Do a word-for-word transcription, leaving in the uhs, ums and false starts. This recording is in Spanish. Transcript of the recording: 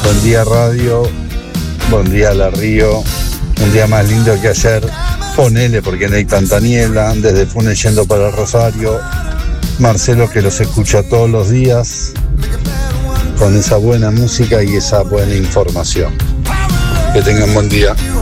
Buen día radio, buen día La Río, un día más lindo que ayer, ponele porque no hay tanta niebla, desde Funes yendo para el Rosario, Marcelo que los escucha todos los días, con esa buena música y esa buena información. Que tengan buen día.